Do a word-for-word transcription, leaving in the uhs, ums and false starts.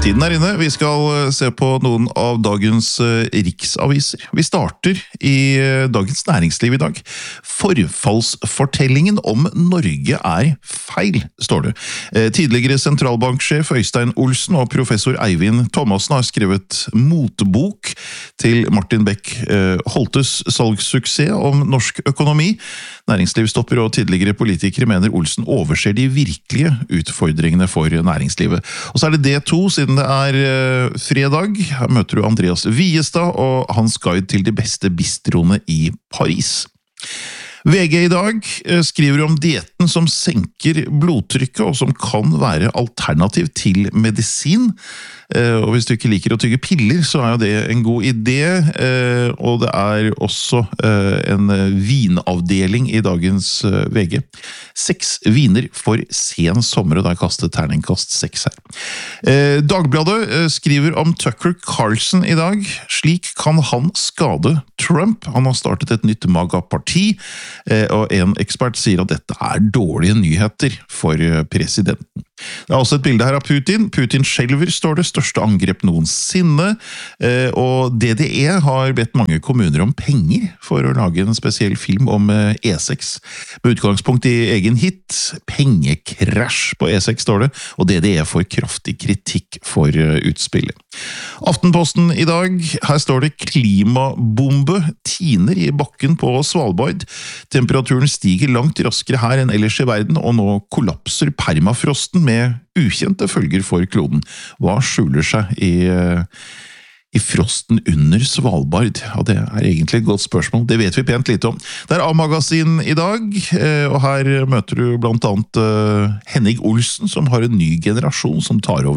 Tiden er inne. Vi skal se på noen av dagens riksaviser. Vi starter i Dagens Næringsliv i dag. Forfallsfortellingen om Norge er feil, står det. Tidligere sentralbanksjef Øystein Olsen og professor Eivind Thomassen har skrevet motbok til Martin Beck Holtes salgssuksess om norsk økonomi. Næringslivstopper og tidligere politikere mener Olsen overser de virkelige utfordringene for næringslivet. Og så er det D to, siden det er fredag. Her møter du Andreas Viestad og hans guide til de beste bistroene i Paris. V G i dag skriver om dietten som senker blodtrykket, og som kan være alternativ til medisin. Og hvis du ikke liker å tygge piller, så er jo det en god idé. Og det er også en vinavdeling i dagens V G. Seks viner for sen sommer, og der kastet terningkast seks her. Dagbladet skriver om Tucker Carlson i dag. Slik kan han skade Trump. Han har startet et nytt MAGA-parti, og en ekspert sier at dette er dårlige nyheter for presidenten. Det er også et bilde her av Putin. Putin skjelver, står det, største angrep noensinne, og D D E har bedt mange kommuner om penger for å lage en spesiell film om E seks. Med utgangspunkt i egen hit, pengekrasj på E seks, står det, og D D E får kraftig kritikk for utspillet. Aftenposten i dag, her står det klimabombe tiner i bakken på Svalbard. Temperaturen stiger langt raskere her enn ellers i verden, og nå kollapser permafrosten med ukjente følger for kloden. Hva skjuler seg i, i frosten under Svalbard? Ja, det er egentlig et godt spørsmål. Det vet vi pent lite om. Det er A-magasin i dag, og her møter du blant annet Henning Olsen, som har en ny generasjon som tar over